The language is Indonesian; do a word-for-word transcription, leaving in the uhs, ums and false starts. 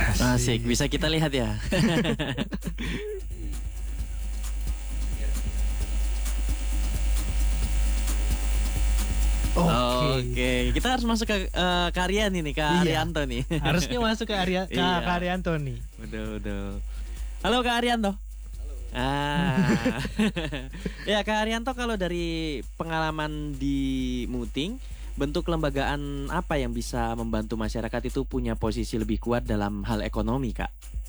Asik, bisa kita lihat ya. Oke. Oke, kita harus masuk ke uh, Karyan ini, Kak Iya. Arianto nih. Harusnya masuk ke Arya ke Iya. Kak Arianto nih. Betul, betul. Halo Kak Arianto. Halo. Ah. Ya Kak Arianto, kalau dari pengalaman di Muting, bentuk kelembagaan apa yang bisa membantu masyarakat itu punya posisi lebih kuat dalam hal ekonomi, Kak?